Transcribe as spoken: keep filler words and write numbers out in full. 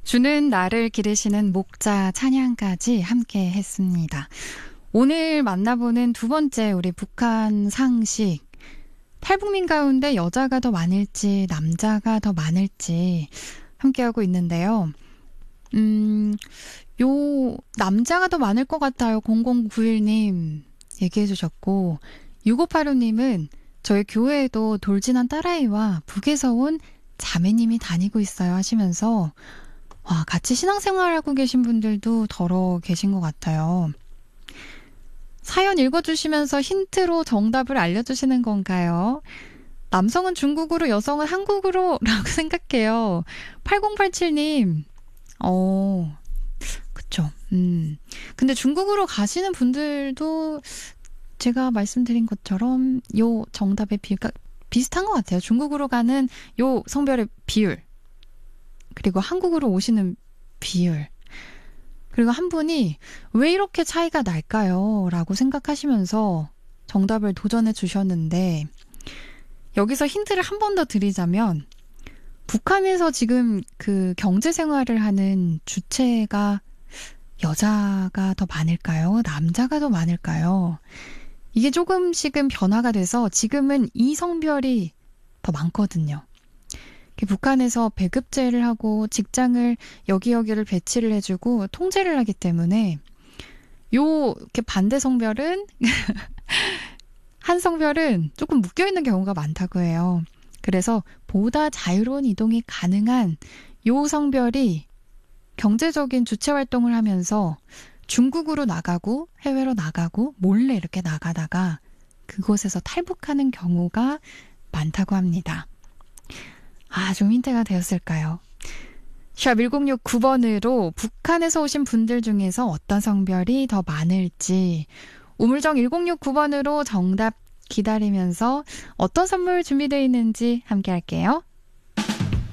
주는 나를 기르시는 목자 찬양까지 함께 했습니다. 오늘 만나보는 두 번째 우리 북한 상식. 탈북민 가운데 여자가 더 많을지 남자가 더 많을지 함께하고 있는데요. 음, 요 남자가 더 많을 것 같아요. 공공구일 님 얘기해 주셨고 육오팔오 님은 저희 교회에도 돌진한 딸아이와 북에서 온 자매님이 다니고 있어요 하시면서 와, 같이 신앙생활하고 계신 분들도 더러 계신 것 같아요. 사연 읽어주시면서 힌트로 정답을 알려주시는 건가요? 남성은 중국으로, 여성은 한국으로 라고 생각해요. 팔공팔칠 님, 어, 그쵸. 음. 근데 중국으로 가시는 분들도 제가 말씀드린 것처럼 요 정답의 비율가 비슷한 것 같아요. 중국으로 가는 요 성별의 비율. 그리고 한국으로 오시는 비율. 그리고 한 분이 왜 이렇게 차이가 날까요? 라고 생각하시면서 정답을 도전해 주셨는데 여기서 힌트를 한 번 더 드리자면 북한에서 지금 그 경제 생활을 하는 주체가 여자가 더 많을까요? 남자가 더 많을까요? 이게 조금씩은 변화가 돼서 지금은 이 성별이 더 많거든요. 북한에서 배급제를 하고 직장을 여기여기를 배치를 해주고 통제를 하기 때문에 요 이렇게 반대 성별은 한 성별은 조금 묶여있는 경우가 많다고 해요. 그래서 보다 자유로운 이동이 가능한 요 성별이 경제적인 주체 활동을 하면서 중국으로 나가고 해외로 나가고 몰래 이렇게 나가다가 그곳에서 탈북하는 경우가 많다고 합니다. 아, 좀 힌트가 되었을까요? 샵 일공육구 번으로 북한에서 오신 분들 중에서 어떤 성별이 더 많을지 우물정 일공육구 번으로 정답 기다리면서 어떤 선물 준비되어 있는지 함께 할게요.